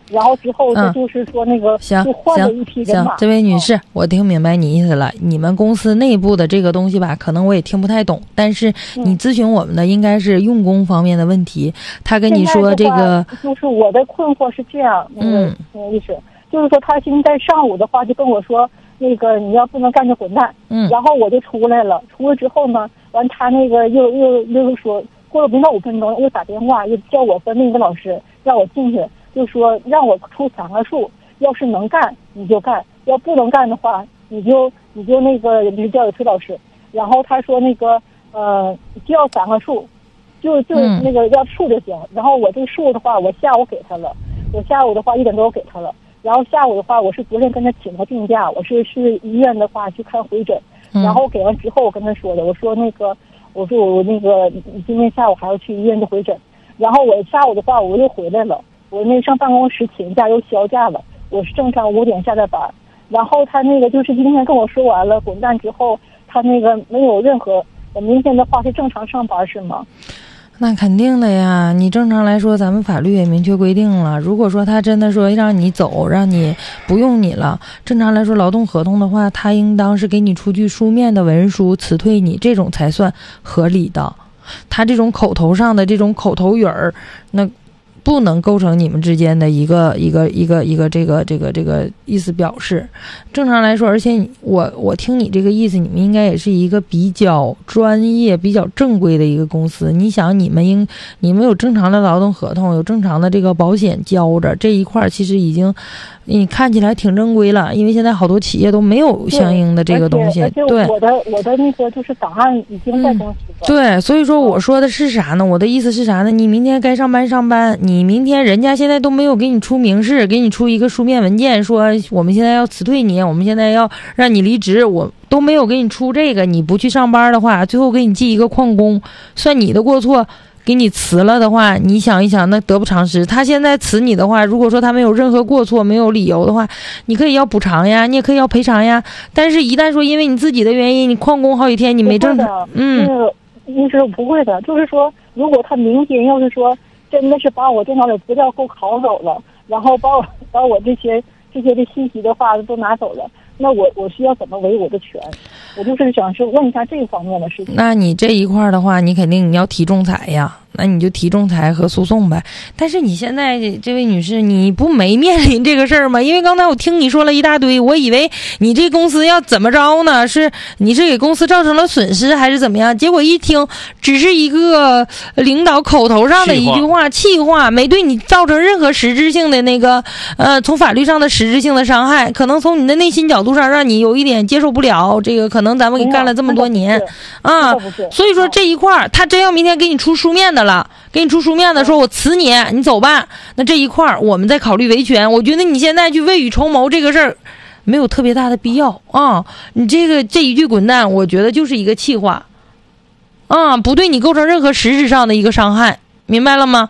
然后之后就是说那个就换了一批人马。 这位女士，我听明白你意思了。你们公司内部的这个东西吧，可能我也听不太懂，但是你咨询我们的应该是用工方面的问题。他跟你说这个， 就是我的困惑是这样，那个意思就是说，他现在上午的话就跟我说，那个你要不能干就滚蛋。然后我就出来了，出来之后呢，完他那个又说，过了不到5分钟又打电话又叫我和那个老师让我进去。就说让我出3个数，要是能干你就干，要不能干的话你就那个就叫有崔老师。然后他说那个就要3个数，就那个要数就行。然后我这个数的话，我下午给他了，我下午的话1点多我给他了。然后下午的话，我是昨天跟他请了病假，我是医院的话去看回诊。然后给完之后我跟他说的，我说那个我那个今天下午还要去医院去回诊。然后我下午的话我又回来了。我那上办公室请假又销假了，我是正常5点下的班。然后他那个就是今天跟我说完了滚蛋之后，他那个没有任何，我明天的话是正常上班是吗？ 那肯定的呀，你正常来说咱们法律也明确规定了，如果说他真的说让你走，让你不用你了，正常来说劳动合同的话，他应当是给你出具书面的文书辞退你，这种才算合理的。他这种口头上的这种口头语儿，那不能构成你们之间的一个这个意思表示。正常来说，而且我听你这个意思，你们应该也是一个比较专业比较正规的一个公司。你想你们有正常的劳动合同，有正常的这个保险交着，这一块其实已经你看起来挺正规了，因为现在好多企业都没有相应的这个东西。对， 我的那个就是档案已经在公司了。 对，所以说我说的是啥呢？我的意思是啥呢？你明天该上班上班，你明天人家现在都没有给你出明示，给你出一个书面文件，说我们现在要辞退你，我们现在要让你离职，我都没有给你出这个。你不去上班的话，最后给你记一个旷工，算你的过错。给你辞了的话，你想一想，那得不偿失。他现在辞你的话，如果说他没有任何过错，没有理由的话，你可以要补偿呀，你也可以要赔偿呀。但是，一旦说因为你自己的原因，你旷工好几天，你没正常， 意思不会的，就是说，如果他明天要是说真的是把我电脑里资料给我拷走了，然后把我这些的信息的话都拿走了，那我需要怎么维我的权？我就是想是问一下这方面的事情。 那你这一块的话，你肯定你要提仲裁呀，那你就提仲裁和诉讼呗。但是你现在这位女士，你不没面临这个事儿吗？因为刚才我听你说了一大堆，我以为你这公司要怎么着呢？是你是给公司造成了损失还是怎么样？结果一听，只是一个领导口头上的一句话，气话，没对你造成任何实质性的那个从法律上的实质性的伤害，可能从你的内心角度上让你有一点接受不了。这个可能咱们给干了这么多年啊，所以说这一块他真要明天给你出书面的了，给你出书面的说我辞你，你走吧，那这一块我们再考虑维权。我觉得你现在去未雨绸缪这个事儿没有特别大的必要啊。你这一句滚蛋，我觉得就是一个气话啊，不对你构成任何实质上的一个伤害，明白了吗？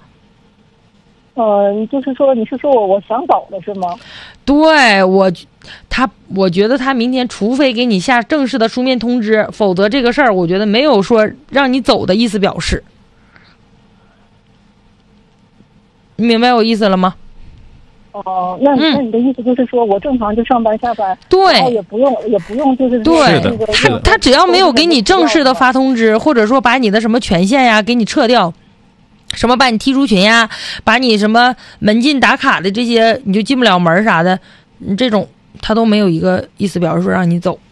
就是说你是说我想走了是吗？ 对，我觉得他明天除非给你下正式的书面通知，否则这个事儿我觉得没有说让你走的意思表示。你明白我意思了吗？ 那你的意思就是说我正常就上班下班， 对， 然后也不用就是对那个他只要没有给你正式的发通知，或者说把你的什么权限呀给你撤掉，什么把你踢出群呀，把你什么门禁打卡的这些你就进不了门啥的，这种他都没有一个意思表示说让你走。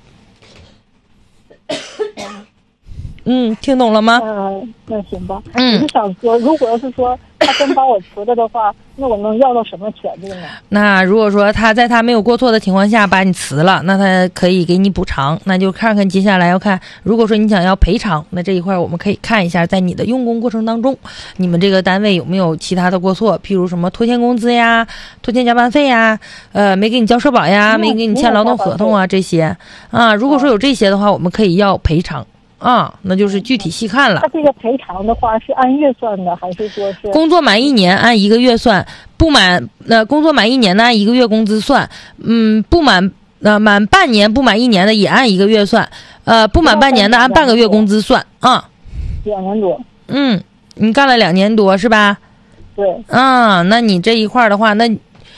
听懂了吗？ 那行吧。我是想说，如果要是说他真把我辞了的话，那我能要到什么权利呢？ 那如果说他在他没有过错的情况下把你辞了，那他可以给你补偿，那就看看接下来要看，如果说你想要赔偿，那这一块我们可以看一下，在你的用工过程当中，你们这个单位有没有其他的过错，譬如什么拖欠工资呀、拖欠加班费呀、没给你交社保呀、没给你签劳动合同啊这些啊，如果说有这些的话，我们可以要赔偿。那就是具体细看了。 他这个赔偿的话是按月算的，还是说是工作满1年按1个月算？工作满1年的按1个月工资算。不满满半年不满1年的也按1个月算。不满半年的按半个月工资算啊。 2年多。 你干了2年多是吧？ 对。 那你这一块的话，那